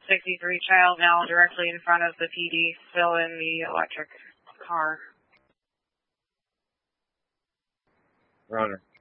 63 child now directly in front of the PD, still in the electric car. Runner.